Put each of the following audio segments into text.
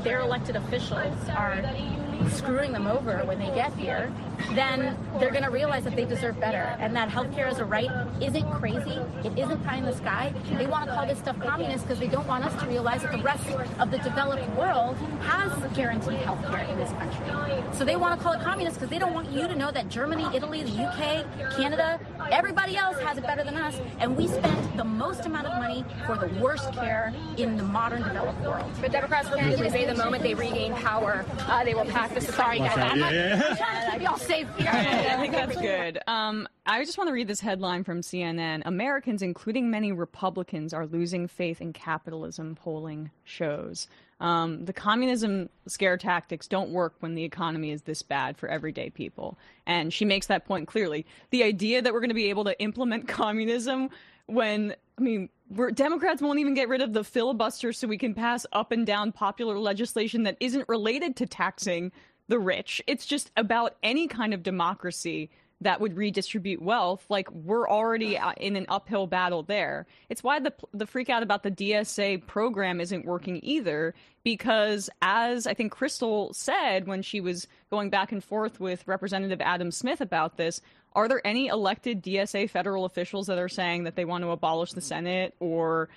their elected officials are screwing them over when they get here, then they're going to realize that they deserve better, and that healthcare as a right isn't crazy. It isn't pie in the sky. They want to call this stuff communist because they don't want us to realize that the rest of the developed world has guaranteed healthcare in this country. So they want to call it communist because they don't want you to know that Germany, Italy, the UK, Canada, everybody else has it better than us, and we spend the most amount of money for the worst care in the modern developed world. But Democrats were going to say the moment they regain power, they will pack this. Sorry, guys. I'm trying to be all safe here. I think that's good. I just want to read this headline from CNN. Americans, including many Republicans, are losing faith in capitalism, polling shows. The communism scare tactics don't work when the economy is this bad for everyday people. And she makes that point clearly. The idea that we're going to be able to implement communism when, Democrats won't even get rid of the filibuster so we can pass up and down popular legislation that isn't related to taxing the rich. It's just about any kind of democracy that would redistribute wealth. Like, we're already in an uphill battle there. It's why the freak out about the DSA program isn't working either, because as I think Crystal said when she was going back and forth with Representative Adam Smith about this, are there any elected DSA federal officials that are saying that they want to abolish the Senate or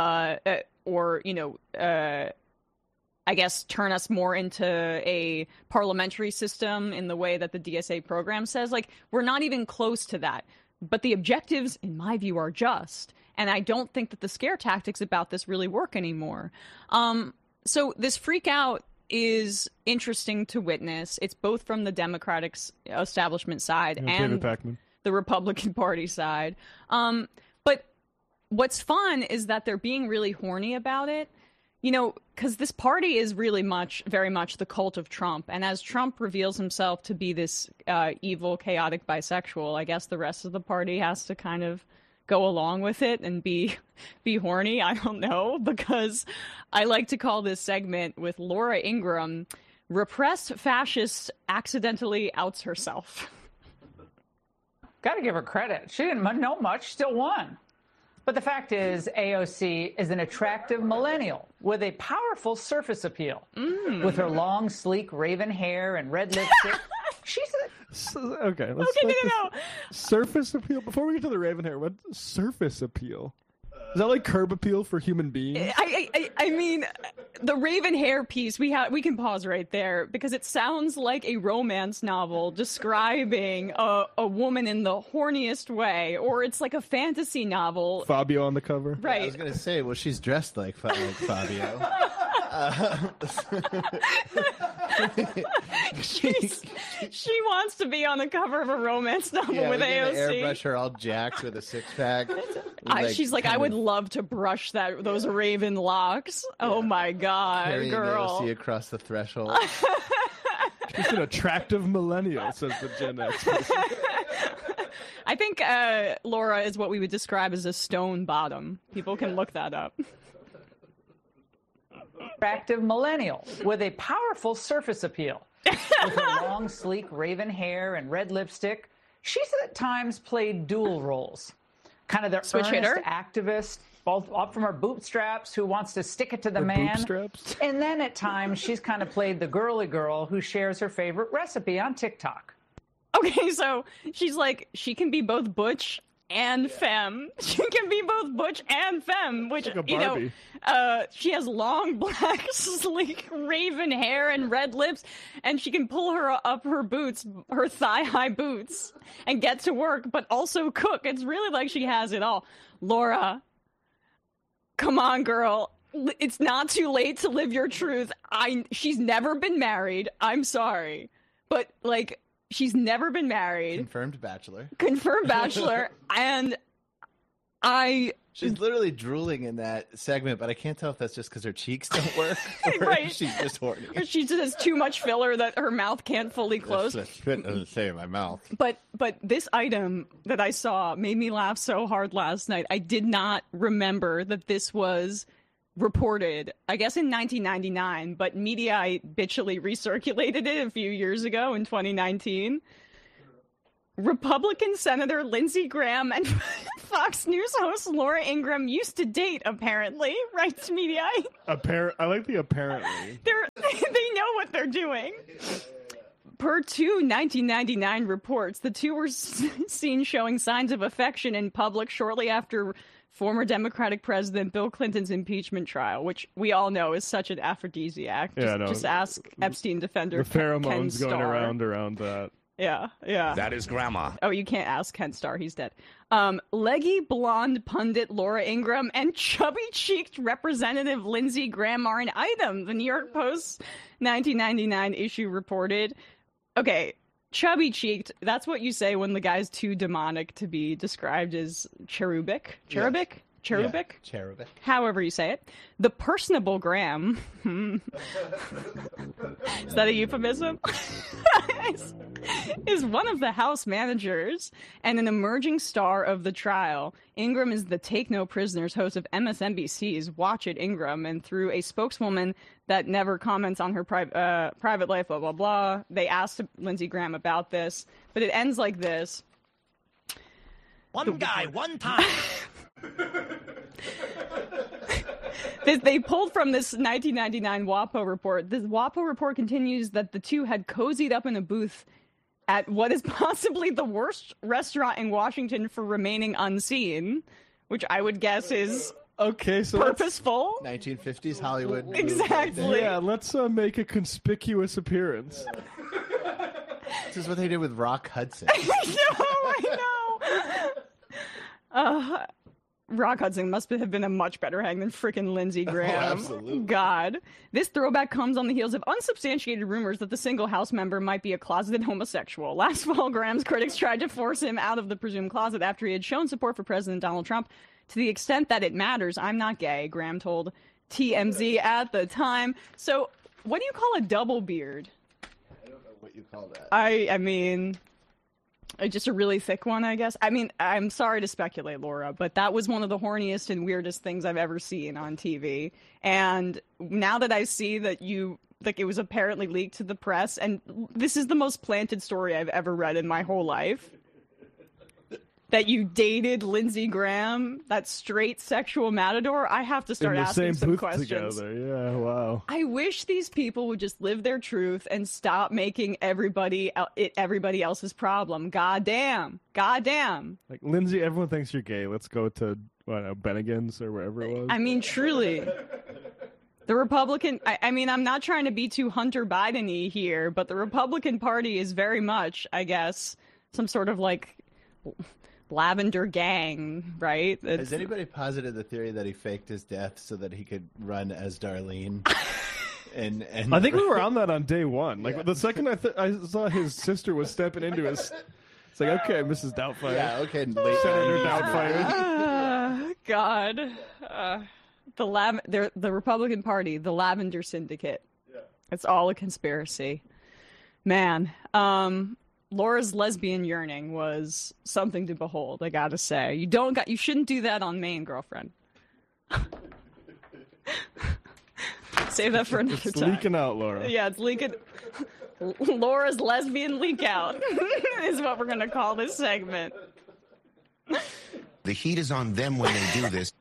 I guess, turn us more into a parliamentary system in the way that the DSA program says? Like, we're not even close to that. But the objectives, in my view, are just. And I don't think that the scare tactics about this really work anymore. So this freak out is interesting to witness. It's both from the Democratic establishment side and the Republican Party side. But what's fun is that they're being really horny about it. Because this party is really very much the cult of Trump. And as Trump reveals himself to be this evil, chaotic bisexual, I guess the rest of the party has to kind of go along with it and be horny. I don't know, because I like to call this segment with Laura Ingraham, "Repressed Fascist Accidentally Outs Herself." Got to give her credit. She didn't know much, still won. But the fact is, AOC is an attractive millennial with a powerful surface appeal. With her long, sleek raven hair and red lipstick, she's okay. Surface appeal. Before we get to the raven hair, what surface appeal? Is that like curb appeal for human beings? I mean, the raven hair piece, we can pause right there, because it sounds like a romance novel describing a woman in the horniest way, or it's like a fantasy novel. Fabio on the cover. Right. Yeah, I was going to say, well, she's dressed like Fabio. She wants to be on the cover of a romance novel with AOC. Airbrush her all jacked with a six-pack. She's like, I would love to brush those raven locks. Yeah. Oh my God, carrying girl! AOC across the threshold. She's an attractive millennial, says the Gen X person. I think Laura is what we would describe as a stone bottom. People can look that up. Attractive millennial with a powerful surface appeal. With her long, sleek raven hair and red lipstick, she's at times played dual roles. Kind of the switch earnest hitter activist, both up from her bootstraps, who wants to stick it to the man. Bootstraps. And then at times, she's kind of played the girly girl who shares her favorite recipe on TikTok. Okay, so she's like, she can be both butch and femme. She can be both butch and femme, which, like she has long, black, sleek, raven hair and red lips, and she can pull her up her boots, her thigh-high boots, and get to work, but also cook. It's really like she has it all. Laura, come on, girl. It's not too late to live your truth. She's never been married. I'm sorry. But, like, she's never been married. Confirmed bachelor. And she's literally drooling in that segment, but I can't tell if that's just because her cheeks don't work or right. she's just horny. Or she just has too much filler that her mouth can't fully close. The spit doesn't stay in my mouth. But this item that I saw made me laugh so hard last night. I did not remember that this was reported, I guess, in 1999, but media bitchily recirculated it a few years ago in 2019. Republican Senator Lindsey Graham and Fox News host Laura Ingraham used to date, apparently, writes Media. I like the apparently. They know what they're doing. Per two 1999 reports, the two were seen showing signs of affection in public shortly after former Democratic President Bill Clinton's impeachment trial, which we all know is such an aphrodisiac. Just ask Epstein defender the pheromones Ken going Starr. around that. Yeah. That is grandma. Oh, you can't ask Ken Starr. He's dead. Leggy blonde pundit Laura Ingraham and chubby-cheeked Representative Lindsey Graham are an item, the New York Post 1999 issue reported. Okay, chubby-cheeked, that's what you say when the guy's too demonic to be described as cherubic. Cherubic? Cherubic? Yeah, cherubic. However you say it. The personable Graham. Is that a euphemism? is one of the House managers and an emerging star of the trial. Ingraham is the Take No Prisoners host of MSNBC's Watch It Ingraham, and through a spokeswoman that never comments on her private life, blah, blah, blah. They asked Lindsey Graham about this, but it ends like this. One guy, one time. They pulled from this 1999 WAPO report. This WAPO report continues that the two had cozied up in a booth at what is possibly the worst restaurant in Washington for remaining unseen, which I would guess is purposeful. 1950s Hollywood. Exactly. Yeah, let's make a conspicuous appearance. This is what they did with Rock Hudson. I know. Rock Hudson must have been a much better hang than frickin' Lindsey Graham. Oh, absolutely. God. This throwback comes on the heels of unsubstantiated rumors that the single House member might be a closeted homosexual. Last fall, Graham's critics tried to force him out of the presumed closet after he had shown support for President Donald Trump. To the extent that it matters, I'm not gay, Graham told TMZ at the time. So, what do you call a double beard? I don't know what you call that. I mean... just a really thick one, I guess. I mean, I'm sorry to speculate, Laura, but that was one of the horniest and weirdest things I've ever seen on TV. And now that I see that it was apparently leaked to the press, and this is the most planted story I've ever read in my whole life, that you dated Lindsey Graham, that straight sexual matador, I have to start asking some questions. Together. Yeah, wow. I wish these people would just live their truth and stop making everybody else's problem. Goddamn. Like, Lindsay, everyone thinks you're gay. Let's go to Bennigan's or wherever it was. I mean, truly. The Republican, I mean, I'm not trying to be too Hunter Biden-y here, but the Republican Party is very much, I guess, some sort of like lavender gang, right? Has anybody posited the theory that he faked his death so that he could run as Darlene? and I think we were on that on day one. Like, the second I saw his sister was stepping into his... It's like, okay, Mrs. Doubtfire. Yeah, okay. Senator Doubtfire. God. The Republican Party, the Lavender Syndicate. Yeah. It's all a conspiracy. Man. Laura's lesbian yearning was something to behold, I gotta say. You shouldn't do that on Maine, girlfriend. Save that for another time. It's leaking out, Laura. Yeah, it's leaking. Laura's lesbian leak out is what we're gonna call this segment. The heat is on them when they do this.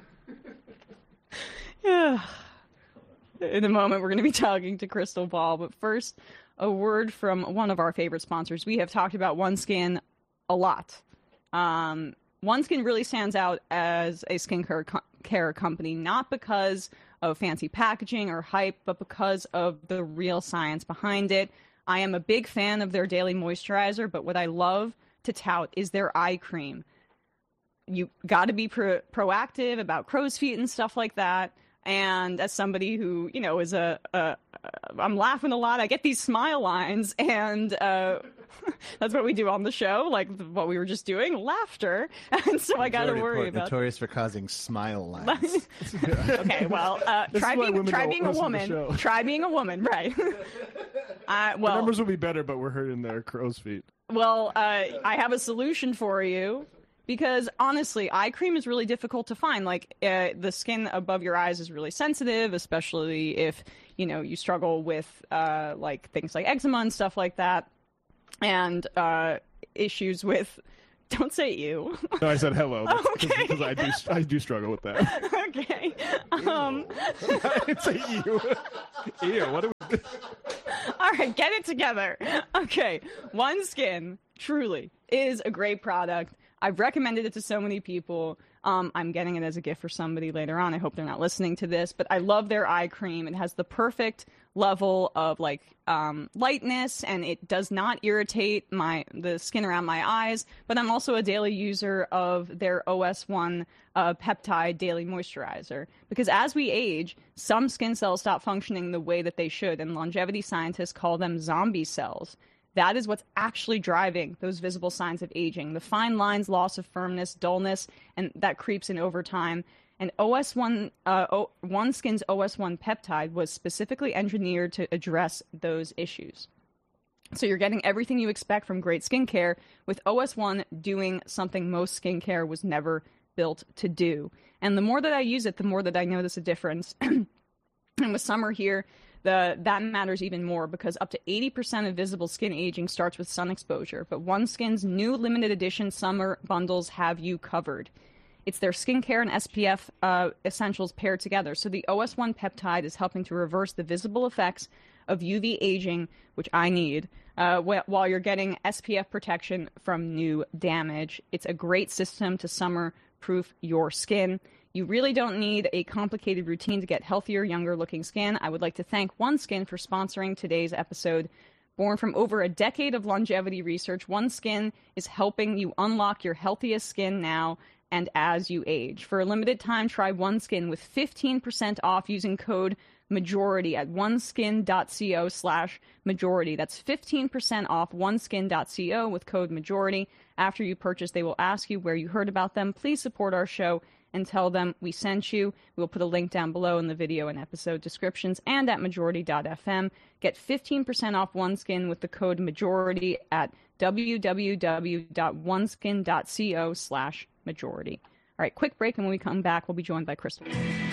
Yeah. In a moment, we're going to be talking to Crystal Ball, but first, a word from one of our favorite sponsors. We have talked about OneSkin a lot. OneSkin really stands out as a skincare care company, not because of fancy packaging or hype, but because of the real science behind it. I am a big fan of their daily moisturizer, but what I love to tout is their eye cream. You got to be proactive about crow's feet and stuff like that. And as somebody who, is I'm laughing a lot. I get these smile lines, and that's what we do on the show, like what we were just doing, laughter. And so I got to worry about. Notorious for causing smile lines. Okay, well, try being a woman. Try being a woman, right? The numbers will be better, but we're hurting their crow's feet. Well, I have a solution for you. Because honestly, eye cream is really difficult to find. Like, the skin above your eyes is really sensitive, especially if, you struggle with, like, things like eczema and stuff like that. And issues with... Don't say you. No, I said hello. Okay. Because I do struggle with that. Okay. I didn't say you. Ew, what do we... All right, get it together. Okay, OneSkin truly is a great product. I've recommended it to so many people. I'm getting it as a gift for somebody later on. I hope they're not listening to this, but I love their eye cream. It has the perfect level of lightness, and it does not irritate the skin around my eyes. But I'm also a daily user of their OS1 peptide daily moisturizer, because as we age, some skin cells stop functioning the way that they should, and longevity scientists call them zombie cells. That is what's actually driving those visible signs of aging. The fine lines, loss of firmness, dullness, and that creeps in over time. And OS1 OneSkin's OS1 peptide was specifically engineered to address those issues. So you're getting everything you expect from great skincare, with OS1 doing something most skincare was never built to do. And the more that I use it, the more that I notice a difference. And with summer here, that matters even more, because up to 80% of visible skin aging starts with sun exposure. But OneSkin's new limited edition summer bundles have you covered. It's their skincare and SPF essentials paired together. So the OS1 peptide is helping to reverse the visible effects of UV aging, which I need, while you're getting SPF protection from new damage. It's a great system to summer-proof your skin. You really don't need a complicated routine to get healthier, younger-looking skin. I would like to thank OneSkin for sponsoring today's episode. Born from over a decade of longevity research, OneSkin is helping you unlock your healthiest skin now and as you age. For a limited time, try OneSkin with 15% off using code MAJORITY at oneskin.co/majority. That's 15% off oneskin.co with code MAJORITY. After you purchase, they will ask you where you heard about them. Please support our show and tell them we sent you. We'll put a link down below in the video and episode descriptions and at majority.fm. Get 15% off OneSkin with the code MAJORITY at www.oneskin.co/majority. All right, quick break, and when we come back, we'll be joined by Crystal.